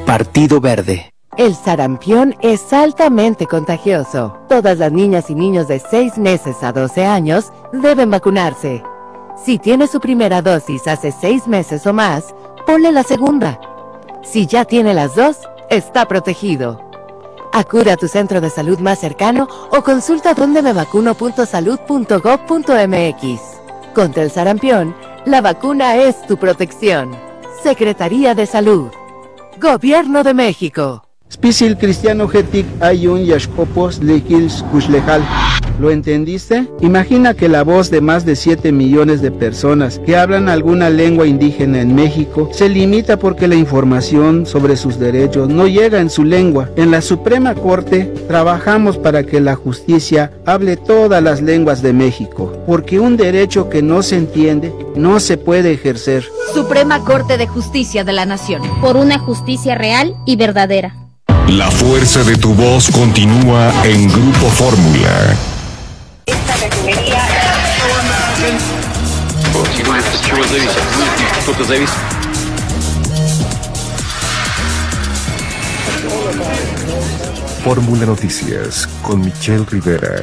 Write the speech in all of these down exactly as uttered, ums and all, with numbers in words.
Partido Verde. El sarampión es altamente contagioso. Todas las niñas y niños de seis meses a doce años deben vacunarse. Si tiene su primera dosis hace seis meses o más, ponle la segunda. Si ya tiene las dos, está protegido. Acude a tu centro de salud más cercano o consulta donde me vacuno punto salud punto gob punto mx. Contra el sarampión, la vacuna es tu protección. Secretaría de Salud. Gobierno de México. Spisil cristiano getic ayun yashkopos lekils kushlejal. ¿Lo entendiste? Imagina que la voz de más de siete millones de personas que hablan alguna lengua indígena en México se limita porque la información sobre sus derechos no llega en su lengua. En la Suprema Corte trabajamos para que la justicia hable todas las lenguas de México, porque un derecho que no se entiende no se puede ejercer. Suprema Corte de Justicia de la Nación. Por una justicia real y verdadera. La fuerza de tu voz continúa en Grupo Fórmula. Esta refinería... Fórmula Noticias con Michelle Rivera.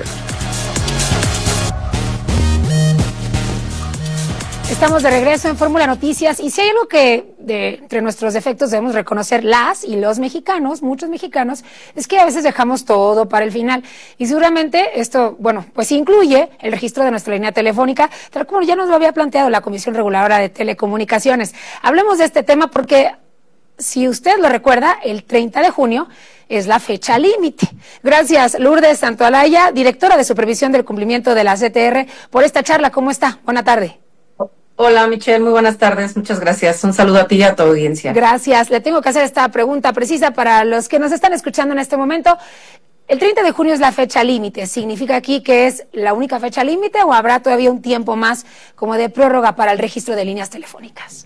Estamos de regreso en Fórmula Noticias y si hay algo que de, entre nuestros defectos debemos reconocer las y los mexicanos, muchos mexicanos, es que a veces dejamos todo para el final y seguramente esto, bueno, pues incluye el registro de nuestra línea telefónica, tal como ya nos lo había planteado la Comisión Reguladora de Telecomunicaciones. Hablemos de este tema porque, si usted lo recuerda, el treinta de junio es la fecha límite. Gracias, Lourdes Santoalaya, directora de Supervisión del Cumplimiento de la C T R, por esta charla. ¿Cómo está? Buena tarde. Hola, Michelle, muy buenas tardes, muchas gracias. Un saludo a ti y a tu audiencia. Gracias. Le tengo que hacer esta pregunta precisa para los que nos están escuchando en este momento. El treinta de junio es la fecha límite. ¿Significa aquí que es la única fecha límite o habrá todavía un tiempo más como de prórroga para el registro de líneas telefónicas?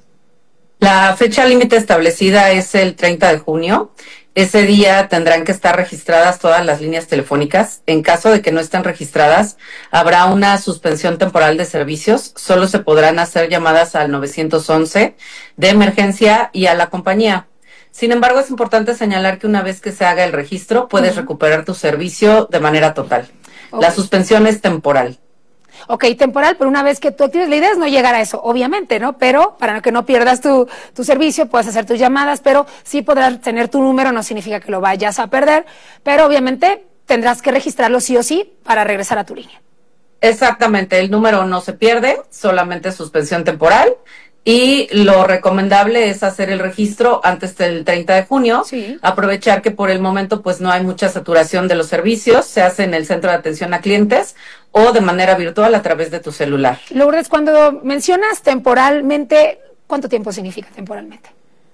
La fecha límite establecida es el treinta de junio. Ese día tendrán que estar registradas todas las líneas telefónicas. En caso de que no estén registradas, habrá una suspensión temporal de servicios. Solo se podrán hacer llamadas al nueve once de emergencia y a la compañía. Sin embargo, es importante señalar que una vez que se haga el registro, puedes uh-huh. recuperar tu servicio de manera total. Okay. La suspensión es temporal. Ok, temporal, pero una vez que tú actives, la idea es no llegar a eso, obviamente, ¿no? Pero para que no pierdas tu, tu servicio, puedes hacer tus llamadas, pero sí podrás tener tu número, no significa que lo vayas a perder, pero obviamente tendrás que registrarlo sí o sí para regresar a tu línea. Exactamente, el número no se pierde, solamente suspensión temporal. Y lo recomendable es hacer el registro antes del treinta de junio, sí. Aprovechar que por el momento pues no hay mucha saturación de los servicios, se hace en el centro de atención a clientes o de manera virtual a través de tu celular. Lourdes, cuando mencionas temporalmente, ¿cuánto tiempo significa temporalmente?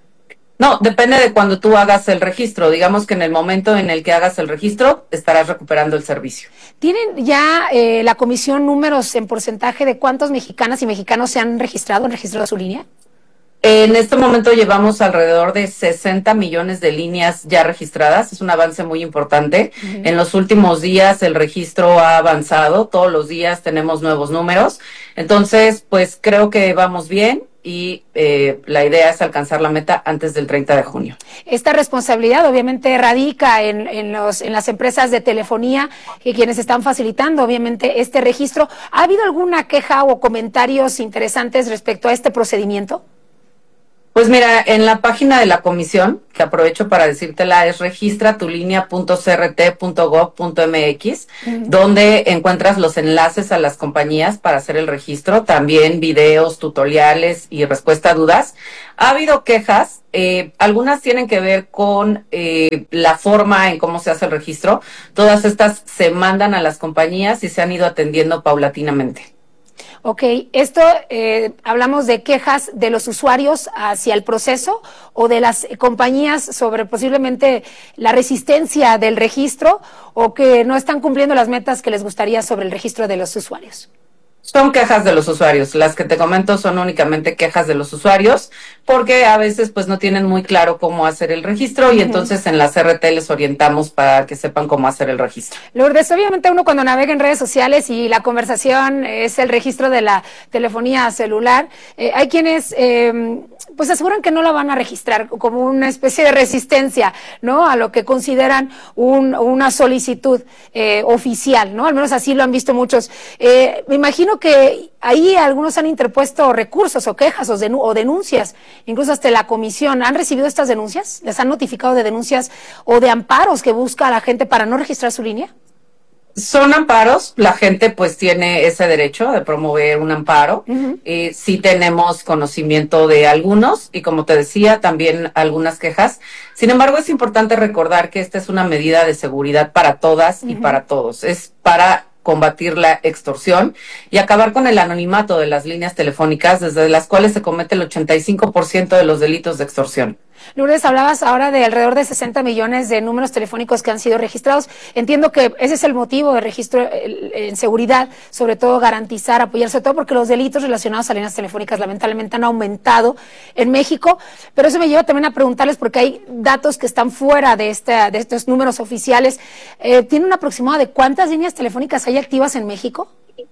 No, depende de cuando tú hagas el registro. Digamos que en el momento en el que hagas el registro, estarás recuperando el servicio. ¿Tienen ya eh, la comisión números en porcentaje de cuántos mexicanas y mexicanos se han registrado, han registrado su línea? En este momento llevamos alrededor de sesenta millones de líneas ya registradas. Es un avance muy importante. Uh-huh. En los últimos días el registro ha avanzado. Todos los días tenemos nuevos números. Entonces, pues creo que vamos bien. Y eh, la idea es alcanzar la meta antes del treinta de junio. Esta responsabilidad obviamente radica en, en, los, en las empresas de telefonía y quienes están facilitando obviamente este registro. ¿Ha habido alguna queja o comentarios interesantes respecto a este procedimiento? Pues mira, en la página de la comisión, que aprovecho para decírtela, es registra tu línea punto c r t punto gob punto m x, uh-huh. donde encuentras los enlaces a las compañías para hacer el registro, también videos, tutoriales y respuesta a dudas. Ha habido quejas, eh, algunas tienen que ver con eh, la forma en cómo se hace el registro. Todas estas se mandan a las compañías y se han ido atendiendo paulatinamente. Ok, esto eh, hablamos de quejas de los usuarios hacia el proceso o de las compañías sobre posiblemente la resistencia del registro o que no están cumpliendo las metas que les gustaría sobre el registro de los usuarios. Son quejas de los usuarios. Las que te comento son únicamente quejas de los usuarios, porque a veces pues no tienen muy claro cómo hacer el registro y uh-huh. entonces en la C R T les orientamos para que sepan cómo hacer el registro. Lourdes, obviamente uno cuando navega en redes sociales y la conversación es el registro de la telefonía celular, eh, hay quienes eh, pues aseguran que no la van a registrar como una especie de resistencia, ¿no? A lo que consideran un, una solicitud eh, oficial, ¿no? Al menos así lo han visto muchos. Eh, me imagino que ahí algunos han interpuesto recursos o quejas o, denun- o denuncias, incluso hasta la comisión. ¿Han recibido estas denuncias? ¿Les han notificado de denuncias o de amparos que busca la gente para no registrar su línea? Son amparos, la gente pues tiene ese derecho de promover un amparo. Uh-huh. Eh, sí tenemos conocimiento de algunos y como te decía, también algunas quejas. Sin embargo, es importante recordar que esta es una medida de seguridad para todas uh-huh. y para todos. Es para combatir la extorsión y acabar con el anonimato de las líneas telefónicas desde las cuales se comete el ochenta y cinco por ciento de los delitos de extorsión. Lourdes, hablabas ahora de alrededor de sesenta millones de números telefónicos que han sido registrados. Entiendo que ese es el motivo de registro en seguridad, sobre todo garantizar, apoyar, sobre todo porque los delitos relacionados a líneas telefónicas lamentablemente han aumentado en México, pero eso me lleva también a preguntarles porque hay datos que están fuera de, esta, de estos números oficiales. Eh, ¿Tiene un aproximado de cuántas líneas telefónicas hay activas en México?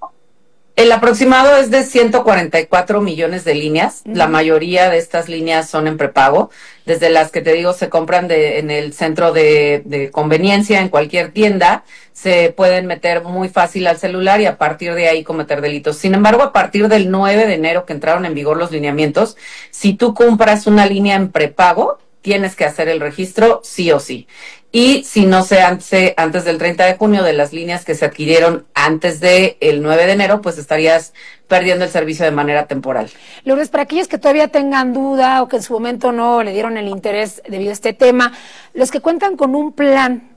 El aproximado es de ciento cuarenta y cuatro millones de líneas. Uh-huh. La mayoría de estas líneas son en prepago, desde las que te digo se compran de, en el centro de, de conveniencia, en cualquier tienda, se pueden meter muy fácil al celular y a partir de ahí cometer delitos. Sin embargo, a partir del nueve de enero que entraron en vigor los lineamientos, si tú compras una línea en prepago, tienes que hacer el registro sí o sí. Y si no se hace antes del treinta de junio de las líneas que se adquirieron antes del nueve de enero, pues estarías perdiendo el servicio de manera temporal. Lourdes, para aquellos que todavía tengan duda o que en su momento no le dieron el interés debido a este tema, los que cuentan con un plan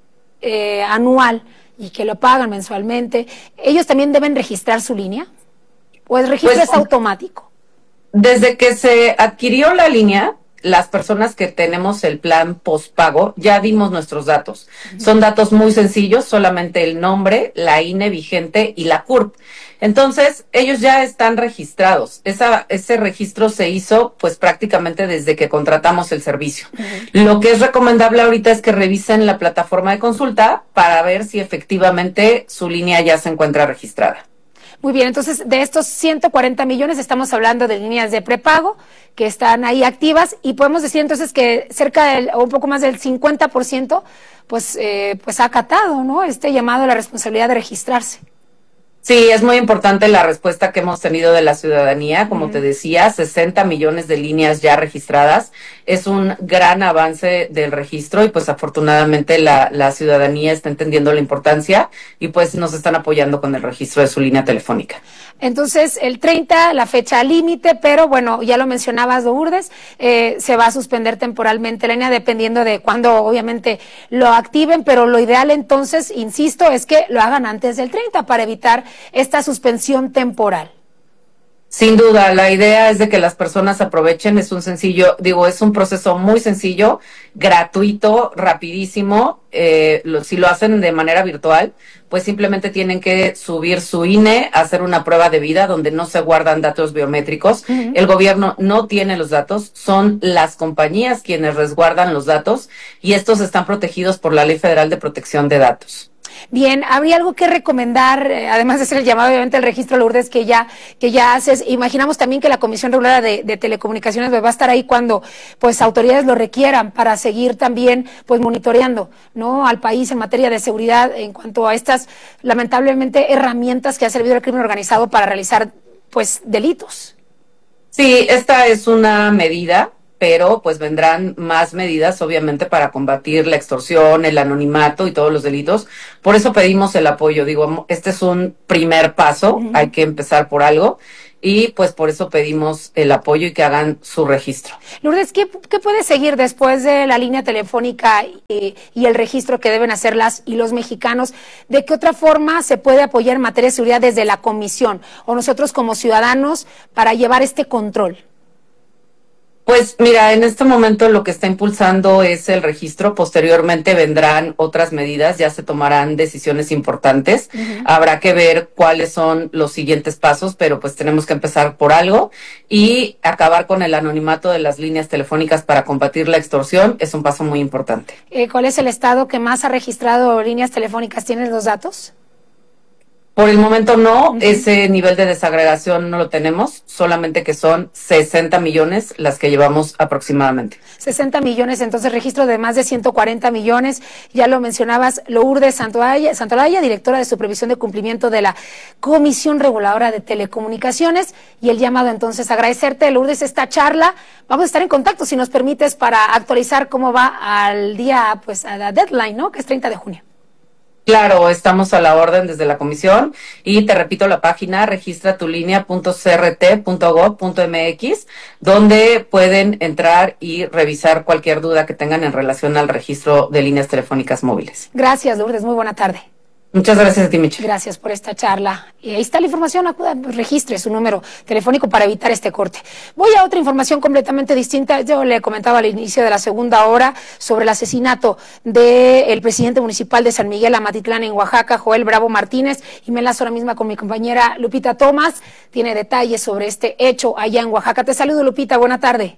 eh, anual y que lo pagan mensualmente, ¿ellos también deben registrar su línea? ¿O el registro pues, es automático? Desde que se adquirió la línea, las personas que tenemos el plan postpago ya dimos nuestros datos. Uh-huh. Son datos muy sencillos, solamente el nombre, la I N E vigente y la C U R P. Entonces, ellos ya están registrados. Esa, ese registro se hizo pues prácticamente desde que contratamos el servicio. Uh-huh. Lo que es recomendable ahorita es que revisen la plataforma de consulta para ver si efectivamente su línea ya se encuentra registrada. Muy bien, entonces de estos ciento cuarenta millones estamos hablando de líneas de prepago que están ahí activas y podemos decir entonces que cerca del, o un poco más del cincuenta por ciento pues, eh, pues ha acatado, ¿no? Este llamado a la responsabilidad de registrarse. Sí, es muy importante la respuesta que hemos tenido de la ciudadanía. Como uh-huh. te decía, sesenta millones de líneas ya registradas. Es un gran avance del registro y pues afortunadamente la, la ciudadanía está entendiendo la importancia y pues nos están apoyando con el registro de su línea telefónica. Entonces, el treinta, la fecha límite, pero bueno, ya lo mencionabas, Lourdes, eh, se va a suspender temporalmente la línea dependiendo de cuándo obviamente lo activen, pero lo ideal entonces, insisto, es que lo hagan antes del treinta para evitar esta suspensión temporal. Sin duda, la idea es de que las personas aprovechen, es un sencillo, digo, es un proceso muy sencillo, gratuito, rapidísimo, eh, lo, si lo hacen de manera virtual, pues simplemente tienen que subir su I N E, hacer una prueba de vida donde no se guardan datos biométricos, uh-huh. El gobierno no tiene los datos, son las compañías quienes resguardan los datos y estos están protegidos por la Ley Federal de Protección de Datos. Bien, ¿habría algo que recomendar, eh, además de hacer el llamado, obviamente, el registro, Lourdes, que ya que ya haces? Imaginamos también que la Comisión Reguladora de, de Telecomunicaciones va a estar ahí cuando pues autoridades lo requieran para seguir también pues monitoreando, ¿no?, al país en materia de seguridad en cuanto a estas, lamentablemente, herramientas que ha servido el crimen organizado para realizar pues delitos. Sí, esta es una medida, pero pues vendrán más medidas obviamente para combatir la extorsión, el anonimato y todos los delitos. Por eso pedimos el apoyo. Digo, este es un primer paso, uh-huh. Hay que empezar por algo y pues por eso pedimos el apoyo y que hagan su registro. Lourdes, ¿qué, qué puede seguir después de la línea telefónica y, y el registro que deben hacer las y los mexicanos? ¿De qué otra forma se puede apoyar en materia de seguridad desde la Comisión o nosotros como ciudadanos para llevar este control? Pues mira, en este momento lo que está impulsando es el registro. Posteriormente vendrán otras medidas, ya se tomarán decisiones importantes. Uh-huh. Habrá que ver cuáles son los siguientes pasos, pero pues tenemos que empezar por algo y acabar con el anonimato de las líneas telefónicas para combatir la extorsión es un paso muy importante. Eh, ¿Cuál es el estado que más ha registrado líneas telefónicas? ¿Tienes los datos? Por el momento no, uh-huh. Ese nivel de desagregación no lo tenemos, solamente que son sesenta millones las que llevamos aproximadamente. sesenta millones, entonces registro de más de ciento cuarenta millones, ya lo mencionabas, Lourdes Santolaya, Santolaya, directora de Supervisión de Cumplimiento de la Comisión Reguladora de Telecomunicaciones, y el llamado entonces agradecerte, Lourdes, esta charla. Vamos a estar en contacto, si nos permites, para actualizar cómo va al día, pues a la deadline, ¿no?, que es treinta de junio. Claro, estamos a la orden desde la comisión y te repito la página registra tu línea punto c r t punto gob punto m x, donde pueden entrar y revisar cualquier duda que tengan en relación al registro de líneas telefónicas móviles. Gracias, Lourdes, muy buena tarde. Muchas gracias a ti, Michelle. Gracias por esta charla. Y ahí está la información, acuda, registre su número telefónico para evitar este corte. Voy a otra información completamente distinta. Yo le comentaba al inicio de la segunda hora sobre el asesinato del presidente municipal de San Miguel Amatitlán en Oaxaca, Joel Bravo Martínez, y me enlazo ahora misma con mi compañera Lupita Tomás. Tiene detalles sobre este hecho allá en Oaxaca. Te saludo, Lupita, buena tarde.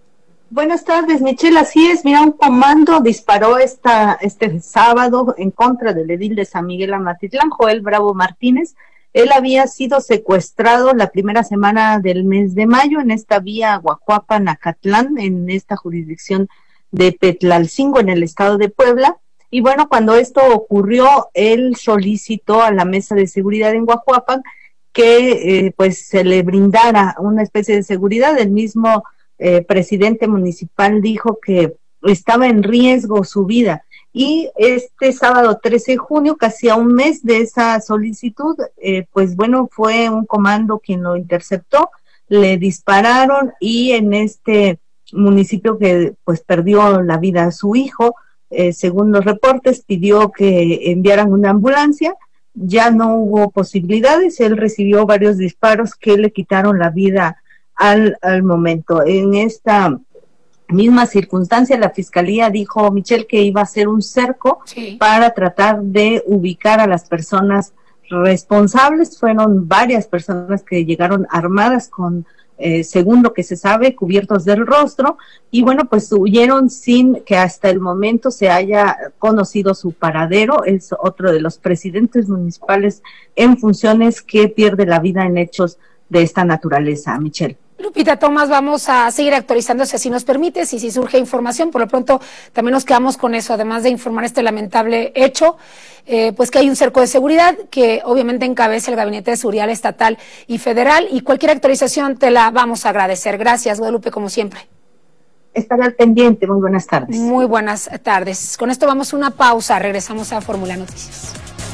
Buenas tardes, Michelle, así es, mira, un comando disparó esta, este sábado en contra del edil de San Miguel Amatitlán, Joel Bravo Martínez. Él había sido secuestrado la primera semana del mes de mayo en esta vía Guajuapan-Acatlán, en esta jurisdicción de Petlalcingo, en el estado de Puebla. Y bueno, cuando esto ocurrió, él solicitó a la mesa de seguridad en Guajuapan que eh, pues se le brindara una especie de seguridad. El mismo Eh, presidente municipal dijo que estaba en riesgo su vida, y este sábado trece de junio, casi a un mes de esa solicitud, eh, pues bueno, fue un comando quien lo interceptó, le dispararon, y en este municipio que pues perdió la vida a su hijo, eh, según los reportes, pidió que enviaran una ambulancia. Ya no hubo posibilidades, él recibió varios disparos que le quitaron la vida Al, al momento. En esta misma circunstancia, la fiscalía dijo, Michelle, que iba a hacer un cerco sí. para tratar de ubicar a las personas responsables. Fueron varias personas que llegaron armadas con, eh, según lo que se sabe, cubiertos del rostro, y bueno, pues huyeron sin que hasta el momento se haya conocido su paradero. Es otro de los presidentes municipales en funciones que pierde la vida en hechos de esta naturaleza, Michelle. Lupita Tomás, vamos a seguir actualizándose si nos permites, y si surge información, por lo pronto también nos quedamos con eso, además de informar este lamentable hecho, eh, pues que hay un cerco de seguridad que obviamente encabeza el Gabinete de Seguridad Estatal y Federal, y cualquier actualización te la vamos a agradecer. Gracias, Guadalupe, como siempre. Estaré al pendiente, muy buenas tardes. Muy buenas tardes. Con esto vamos a una pausa, regresamos a Fórmula Noticias.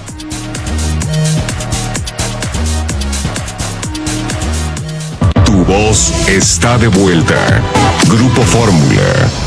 Tu voz está de vuelta. Grupo Fórmula.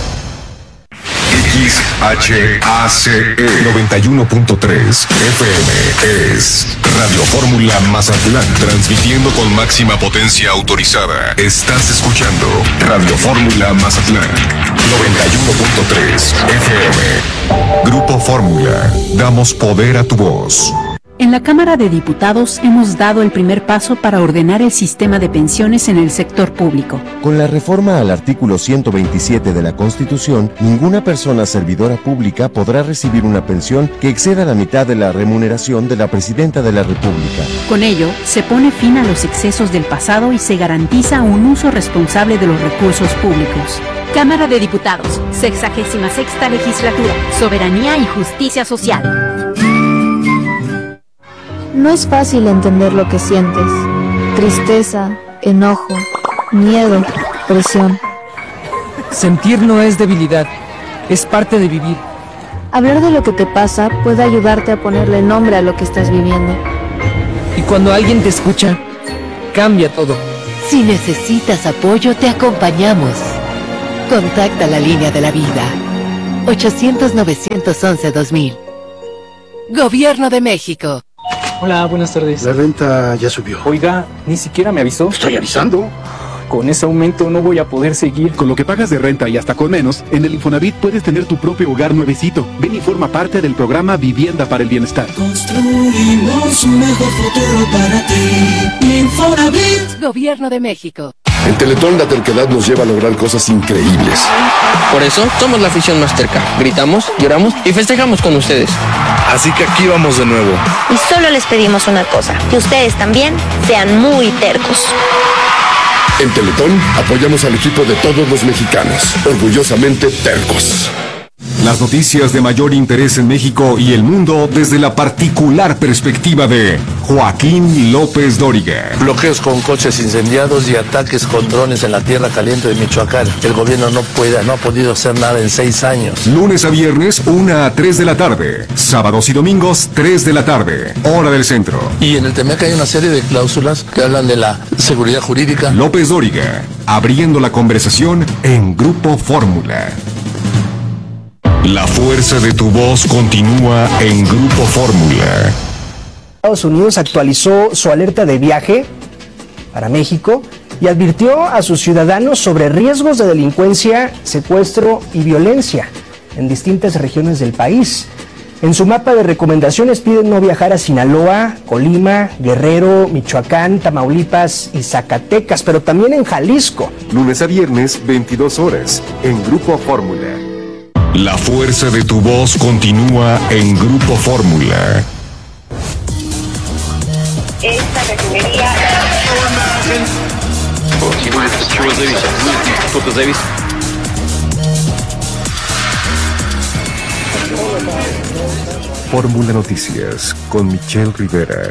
X H A C E noventa y uno punto tres F M es Radio Fórmula Mazatlán, transmitiendo con máxima potencia autorizada. Estás escuchando Radio Fórmula Mazatlán noventa y uno punto tres F M. Grupo Fórmula, damos poder a tu voz. En la Cámara de Diputados hemos dado el primer paso para ordenar el sistema de pensiones en el sector público. Con la reforma al artículo ciento veintisiete de la Constitución, ninguna persona servidora pública podrá recibir una pensión que exceda la mitad de la remuneración de la Presidenta de la República. Con ello, se pone fin a los excesos del pasado y se garantiza un uso responsable de los recursos públicos. Cámara de Diputados, sexagésima sexta legislatura, Soberanía y Justicia Social. No es fácil entender lo que sientes. Tristeza, enojo, miedo, presión. Sentir no es debilidad, es parte de vivir. Hablar de lo que te pasa puede ayudarte a ponerle nombre a lo que estás viviendo. Y cuando alguien te escucha, cambia todo. Si necesitas apoyo, te acompañamos. Contacta la línea de la vida. ochocientos, novecientos once, dos mil. Gobierno de México. Hola, buenas tardes. La renta ya subió. Oiga, ni siquiera me avisó. Estoy avisando. Con ese aumento no voy a poder seguir. Con lo que pagas de renta y hasta con menos, en el Infonavit puedes tener tu propio hogar nuevecito. Ven y forma parte del programa Vivienda para el Bienestar. Construimos un mejor futuro para ti. Infonavit. Gobierno de México. En Teletón la terquedad nos lleva a lograr cosas increíbles. Por eso somos la afición más terca. Gritamos, lloramos y festejamos con ustedes. Así que aquí vamos de nuevo. Y solo les pedimos una cosa, que ustedes también sean muy tercos. En Teletón apoyamos al equipo de todos los mexicanos. Orgullosamente tercos. Las noticias de mayor interés en México y el mundo desde la particular perspectiva de Joaquín López Dóriga. Bloqueos con coches incendiados y ataques con drones en la tierra caliente de Michoacán. El gobierno no puede, no ha podido hacer nada en seis años. Lunes a viernes, una a tres de la tarde. Sábados y domingos, tres de la tarde. Hora del centro. Y en el T M E C hay una serie de cláusulas que hablan de la seguridad jurídica. López Dóriga, abriendo la conversación en Grupo Fórmula. La fuerza de tu voz continúa en Grupo Fórmula. Estados Unidos actualizó su alerta de viaje para México y advirtió a sus ciudadanos sobre riesgos de delincuencia, secuestro y violencia en distintas regiones del país. En su mapa de recomendaciones piden no viajar a Sinaloa, Colima, Guerrero, Michoacán, Tamaulipas y Zacatecas, pero también en Jalisco. Lunes a viernes, veintidós horas, en Grupo Fórmula. La fuerza de tu voz continúa en Grupo Fórmula. Esta refinería... Fórmula Noticias con Michelle Rivera.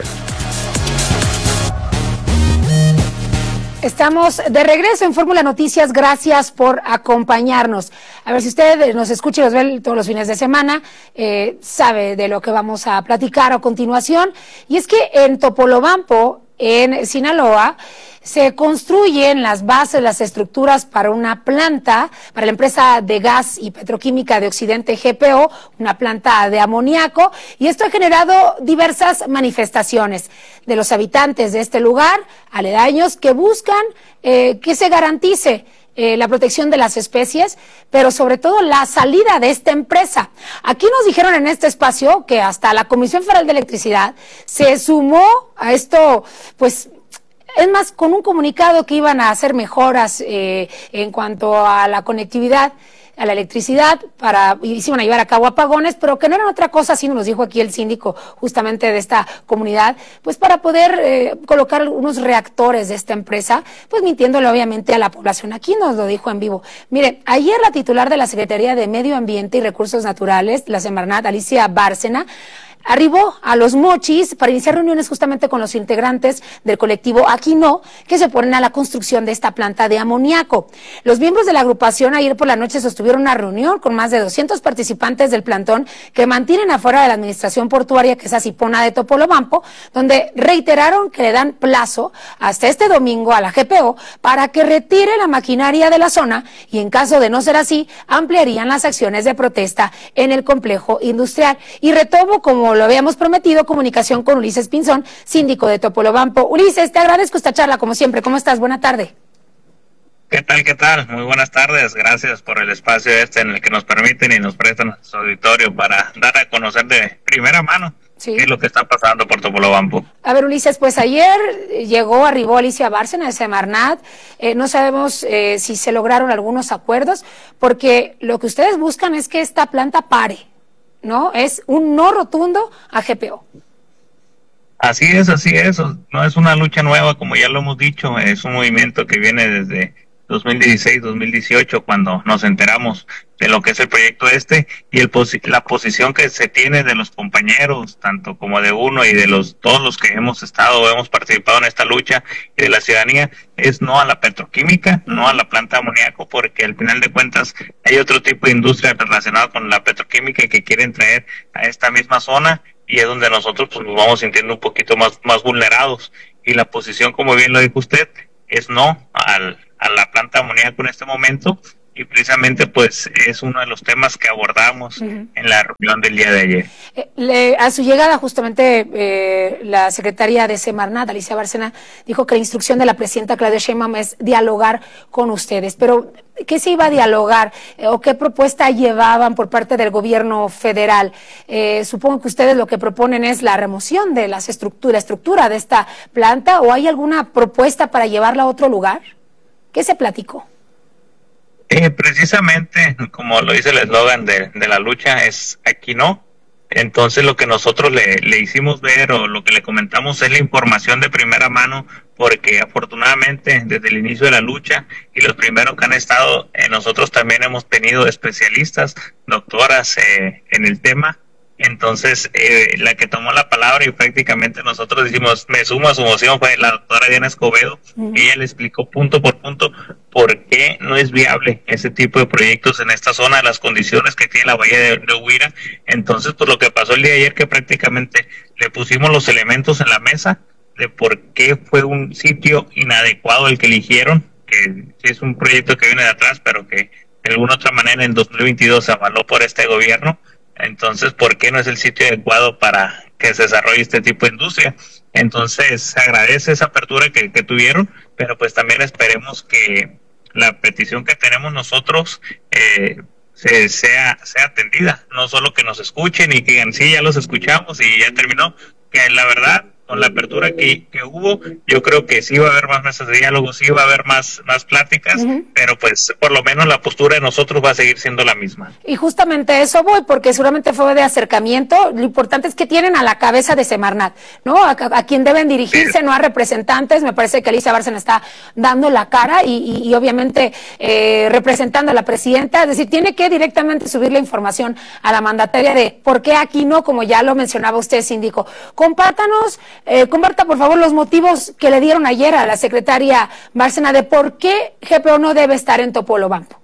Estamos de regreso en Fórmula Noticias, gracias por acompañarnos. A ver, si usted nos escucha y nos ve todos los fines de semana, eh, sabe de lo que vamos a platicar a continuación. Y es que en Topolobampo, en Sinaloa, se construyen las bases, las estructuras para una planta, para la empresa de gas y petroquímica de Occidente G P O, una planta de amoníaco, y esto ha generado diversas manifestaciones de los habitantes de este lugar, aledaños, que buscan eh, que se garantice Eh, la protección de las especies, pero sobre todo la salida de esta empresa. Aquí nos dijeron en este espacio que hasta la Comisión Federal de Electricidad se sumó a esto, pues, es más, con un comunicado que iban a hacer mejoras eh, en cuanto a la conectividad, a la electricidad, para, y se iban a llevar a cabo apagones, pero que no eran otra cosa, así nos lo dijo aquí el síndico justamente de esta comunidad, pues para poder eh, colocar unos reactores de esta empresa, pues mintiéndole obviamente a la población. Aquí nos lo dijo en vivo. Mire, ayer la titular de la Secretaría de Medio Ambiente y Recursos Naturales, la Semarnat, Alicia Bárcena, arribó a Los Mochis para iniciar reuniones justamente con los integrantes del colectivo Aquí No, que se oponen a la construcción de esta planta de amoníaco. Los miembros de la agrupación ayer por la noche sostuvieron una reunión con más de doscientos participantes del plantón que mantienen afuera de la administración portuaria, que es Asipona de Topolobampo, donde reiteraron que le dan plazo hasta este domingo a la G P O para que retire la maquinaria de la zona y, en caso de no ser así, ampliarían las acciones de protesta en el complejo industrial. Y retomo, como lo habíamos prometido, comunicación con Ulises Pinzón, síndico de Topolobampo. Ulises, te agradezco esta charla, como siempre. ¿Cómo estás? Buena tarde. ¿Qué tal, qué tal? Muy buenas tardes. Gracias por el espacio este en el que nos permiten y nos prestan su auditorio para dar a conocer de primera mano sí. qué es lo que está pasando por Topolobampo. A ver, Ulises, pues ayer llegó, arribó Alicia Bárcena de Semarnat. Eh, no sabemos eh, si se lograron algunos acuerdos, porque lo que ustedes buscan es que esta planta pare, ¿no? Es un no rotundo a G P O. Así es, así es. No es una lucha nueva, como ya lo hemos dicho. Es un movimiento que viene desde dos mil dieciséis, dos mil dieciocho, cuando nos enteramos de lo que es el proyecto este y el posi- la posición que se tiene de los compañeros, tanto como de uno y de los todos los que hemos estado o hemos participado en esta lucha y de la ciudadanía, es no a la petroquímica, no a la planta de amoníaco, porque al final de cuentas hay otro tipo de industria relacionada con la petroquímica que quieren traer a esta misma zona, y es donde nosotros pues nos vamos sintiendo un poquito más, más vulnerados. Y la posición, como bien lo dijo usted, es no al, a la planta de amoníaco en este momento, y precisamente pues es uno de los temas que abordamos uh-huh. en la reunión del día de ayer. Eh, le, a su llegada justamente eh, la secretaria de Semarnat, Alicia Bárcena, dijo que la instrucción de la presidenta Claudia Sheinbaum es dialogar con ustedes, pero ¿qué se iba a dialogar eh, o qué propuesta llevaban por parte del gobierno federal? Eh, supongo que ustedes lo que proponen es la remoción de las estructura, la estructura de esta planta, ¿o hay alguna propuesta para llevarla a otro lugar? ¿Qué se platicó? Eh, precisamente, como lo dice el eslogan de, de la lucha, es aquí no. Entonces lo que nosotros le, le hicimos ver o lo que le comentamos es la información de primera mano, porque afortunadamente desde el inicio de la lucha y los primeros que han estado, eh, nosotros también hemos tenido especialistas, doctoras eh, en el tema. Entonces eh, la que tomó la palabra y prácticamente nosotros decimos, me sumo a su moción, fue la doctora Diana Escobedo, uh-huh. y ella le explicó punto por punto por qué no es viable ese tipo de proyectos en esta zona, las condiciones que tiene la bahía de, de Huira. Entonces pues lo que pasó el día de ayer, que prácticamente le pusimos los elementos en la mesa de por qué fue un sitio inadecuado el que eligieron, que es un proyecto que viene de atrás, pero que de alguna otra manera en dos mil veintidós se avaló por este gobierno. Entonces, ¿por qué no es el sitio adecuado para que se desarrolle este tipo de industria? Entonces, se agradece esa apertura que, que tuvieron, pero pues también esperemos que la petición que tenemos nosotros eh, se, sea, sea atendida, no solo que nos escuchen y que digan, sí, ya los escuchamos y ya terminó, que la verdad, con la apertura que, que hubo, yo creo que sí va a haber más mesas de diálogo, sí va a haber más, más pláticas, uh-huh. pero pues por lo menos la postura de nosotros va a seguir siendo la misma. Y justamente eso voy, porque seguramente fue de acercamiento. Lo importante es que tienen a la cabeza de Semarnat, ¿no? A, a quien deben dirigirse, sí. no a representantes. Me parece que Alicia Bárcena está dando la cara y, y, y obviamente eh, representando a la presidenta, es decir, tiene que directamente subir la información a la mandataria de por qué aquí no, como ya lo mencionaba usted, síndico. Compártanos Eh, comparta por favor los motivos que le dieron ayer a la secretaria Bárcena de por qué G P O no debe estar en Topolobampo.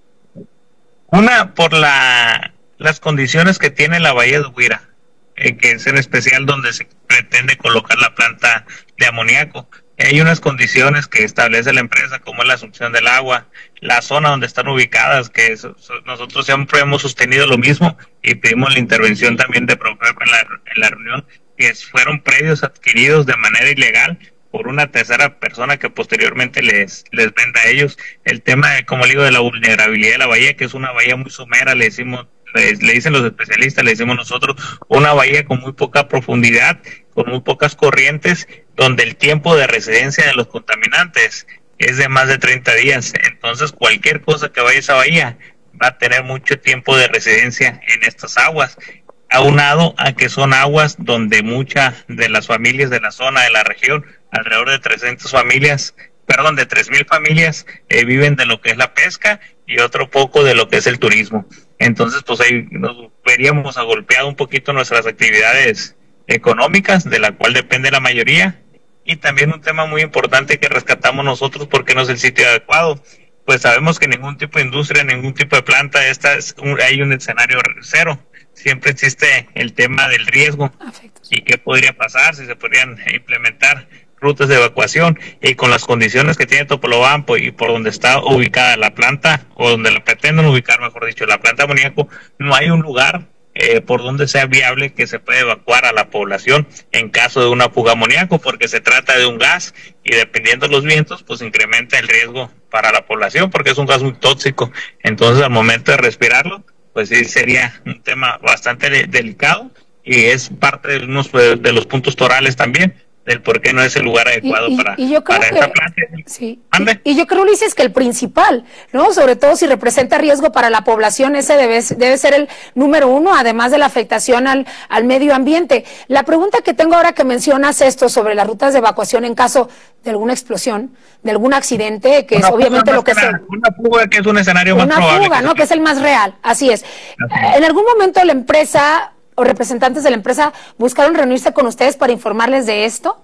Una, por la las condiciones que tiene la bahía de Huira, eh, que es en especial donde se pretende colocar la planta de amoníaco. Hay unas condiciones que establece la empresa, como es la asunción del agua, la zona donde están ubicadas, que es, nosotros siempre hemos sostenido lo mismo y pedimos la intervención también de Profepa en la, en la reunión, que fueron predios adquiridos de manera ilegal por una tercera persona que posteriormente les les venda a ellos. El tema, de, como le digo, de la vulnerabilidad de la bahía, que es una bahía muy somera, le decimos, le, le dicen los especialistas, le decimos nosotros, una bahía con muy poca profundidad, con muy pocas corrientes, donde el tiempo de residencia de los contaminantes es de más de treinta días. Entonces cualquier cosa que vaya a esa bahía va a tener mucho tiempo de residencia en estas aguas, aunado a que son aguas donde muchas de las familias de la zona, de la región, alrededor de trescientas familias, perdón, de tres mil familias, eh, viven de lo que es la pesca y otro poco de lo que es el turismo. Entonces, pues ahí nos veríamos agolpeado un poquito nuestras actividades económicas, de la cual depende la mayoría, y también un tema muy importante que rescatamos nosotros porque no es el sitio adecuado. Pues sabemos que ningún tipo de industria, ningún tipo de planta, esta es un, hay un escenario cero. Siempre existe el tema del riesgo y qué podría pasar si se podrían implementar rutas de evacuación, y con las condiciones que tiene Topolobampo y por donde está ubicada la planta, o donde la pretenden ubicar, mejor dicho, la planta de amoníaco, no hay un lugar eh, por donde sea viable que se pueda evacuar a la población en caso de una fuga de amoníaco, porque se trata de un gas y dependiendo de los vientos pues incrementa el riesgo para la población porque es un gas muy tóxico. Entonces al momento de respirarlo pues sí sería un tema bastante de- delicado y es parte de, unos, de los puntos torales también del por qué no es el lugar adecuado y, para, y yo creo para que, esta planta. sí, y, y yo creo, Ulises, que el principal, ¿no? Sobre todo si representa riesgo para la población, ese debe, debe ser el número uno, además de la afectación al, al medio ambiente. La pregunta que tengo ahora que mencionas esto sobre las rutas de evacuación en caso de alguna explosión, de algún accidente, que Una es obviamente fuga lo que más se... que nada, una fuga que es un escenario más Una probable. fuga, que ¿no? se- Que es el más real, así es. Ajá. ¿En algún momento la empresa o representantes de la empresa buscaron reunirse con ustedes para informarles de esto?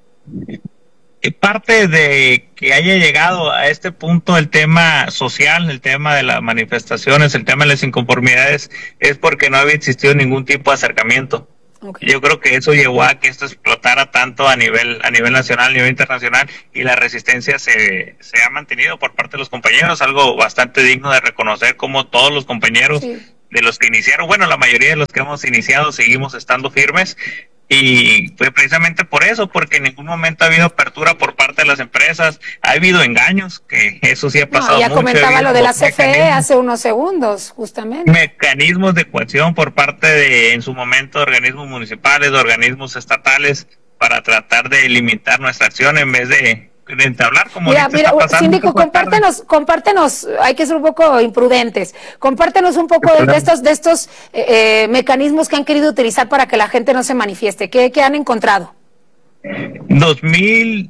Y parte de que haya llegado a este punto el tema social, el tema de las manifestaciones, el tema de las inconformidades, es porque no había existido ningún tipo de acercamiento. Okay. Yo creo que eso llevó a que esto explotara tanto a nivel a nivel nacional, a nivel internacional, y la resistencia se, se ha mantenido por parte de los compañeros, algo bastante digno de reconocer, como todos los compañeros sí. de los que iniciaron, bueno, la mayoría de los que hemos iniciado seguimos estando firmes. Y fue precisamente por eso, porque en ningún momento ha habido apertura por parte de las empresas, ha habido engaños, que eso sí ha pasado. No, ya mucho, comentaba lo de la C F E hace unos segundos, justamente. Mecanismos de coacción por parte de, en su momento, organismos municipales, de organismos estatales, para tratar de limitar nuestra acción en vez de, de entablar como mira, mira, está pasando. Síndico, compártenos, compártenos, hay que ser un poco imprudentes, compártenos un poco de, de estos, de estos eh, mecanismos que han querido utilizar para que la gente no se manifieste. ¿Qué, qué han encontrado? dos mil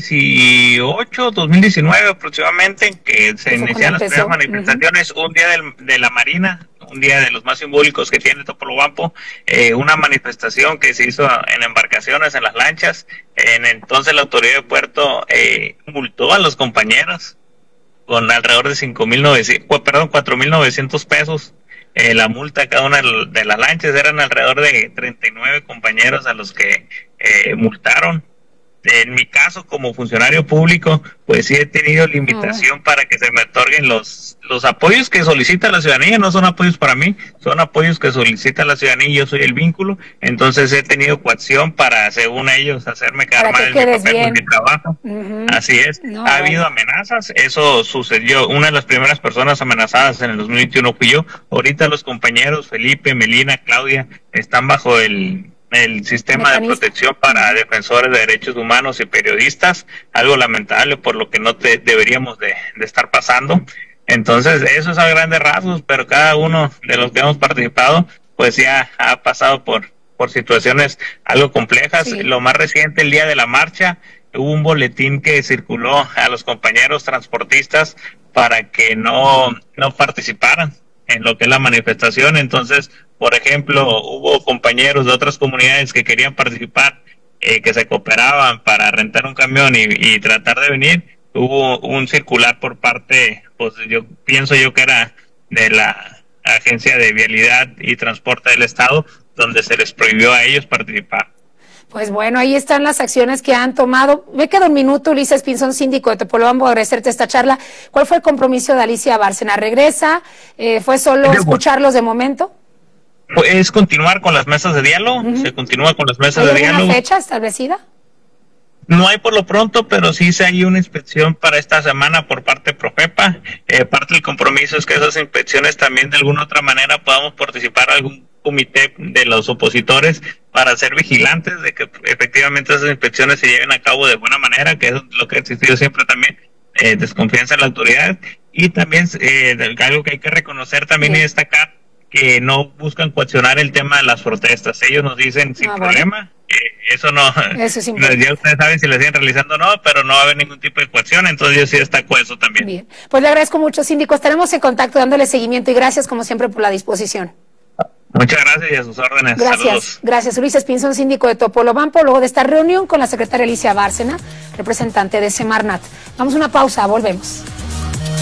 dieciocho, dos mil diecinueve aproximadamente, que se iniciaron las primeras manifestaciones, uh-huh. un día del, de la Marina, un día de los más simbólicos que tiene Topolobampo, eh, una manifestación que se hizo en embarcaciones, en las lanchas. En entonces la autoridad de puerto eh, multó a los compañeros con alrededor de cinco mil novecientos, perdón, cuatro mil novecientos pesos. Eh, la multa a cada una de las lanchas, eran alrededor de treinta y nueve compañeros a los que eh, multaron. En mi caso, como funcionario público, pues sí he tenido limitación oh. para que se me otorguen los los apoyos que solicita la ciudadanía. No son apoyos para mí, son apoyos que solicita la ciudadanía y yo soy el vínculo. Entonces he tenido coacción para, según ellos, hacerme quedar mal en mi papel por mi trabajo. Uh-huh. Así es. No, ha habido amenazas, eso sucedió. Una de las primeras personas amenazadas en el dos mil veintiuno fui yo. Ahorita los compañeros Felipe, Melina, Claudia están bajo el... el sistema de protección para defensores de derechos humanos y periodistas, algo lamentable por lo que no te deberíamos de, de estar pasando. Entonces eso es a grandes rasgos, pero cada uno de los que hemos participado pues ya ha pasado por, por situaciones algo complejas. Sí. Lo más reciente, el día de la marcha, hubo un boletín que circuló a los compañeros transportistas para que no, no participaran en lo que es la manifestación. Entonces, por ejemplo, hubo compañeros de otras comunidades que querían participar, eh, que se cooperaban para rentar un camión y, y tratar de venir. Hubo un circular por parte, pues yo pienso yo que era de la Agencia de Vialidad y Transporte del Estado, donde se les prohibió a ellos participar. Pues bueno, ahí están las acciones que han tomado. Me queda un minuto, Ulises Pinzón, síndico de Topolobampo, agradecerte esta charla. ¿Cuál fue el compromiso de Alicia Bárcena? ¿Regresa? Eh, ¿Fue solo escucharlos de momento? Es continuar con las mesas de diálogo, uh-huh. se continúa con las mesas de diálogo. ¿Hay alguna fecha establecida? No hay por lo pronto, pero sí se hay una inspección para esta semana por parte de Profepa. Eh, parte del compromiso es que esas inspecciones también de alguna otra manera podamos participar algún comité de los opositores para ser vigilantes de que efectivamente esas inspecciones se lleven a cabo de buena manera, que es lo que ha existido siempre también, eh, desconfianza en la autoridad. Y también eh, algo que hay que reconocer también sí. y destacar, que no buscan coaccionar el tema de las protestas. Ellos nos dicen sin ah, problema, bueno. eh, eso no, eso es ya ustedes saben si lo siguen realizando o no, pero no va a haber ningún tipo de coacción, entonces yo sí destaco eso también. Bien, pues le agradezco mucho, síndico, estaremos en contacto dándole seguimiento y gracias como siempre por la disposición. Muchas gracias y a sus órdenes. Gracias, Saludos. Gracias. Ulises Pinzón, síndico de Topolobampo, luego de esta reunión con la secretaria Alicia Bárcena, representante de Semarnat. Vamos a una pausa, volvemos.